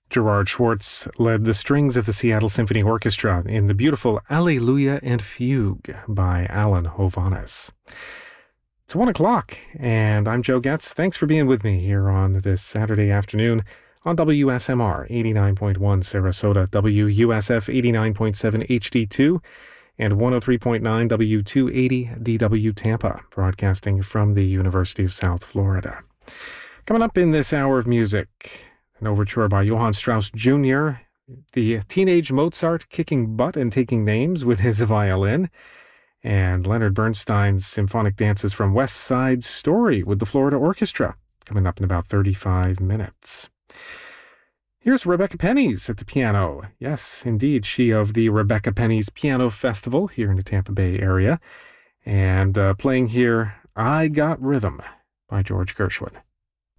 Gerard Schwartz led the strings of the Seattle Symphony Orchestra in the beautiful Alleluia and Fugue by Alan Hovhaness. It's 1 o'clock, and I'm Joe Getz. Thanks for being with me here on this Saturday afternoon on WSMR 89.1 Sarasota, WUSF 89.7 HD2, and 103.9 W280 DW Tampa, broadcasting from the University of South Florida. Coming up in this hour of music, an overture by Johann Strauss Jr., the teenage Mozart kicking butt and taking names with his violin, and Leonard Bernstein's symphonic dances from West Side Story with the Florida Orchestra, coming up in about 35 minutes. Here's Rebecca Pennies at the piano. Yes, indeed, she of the Rebecca Pennies Piano Festival here in the Tampa Bay area, and playing here I Got Rhythm by George Gershwin.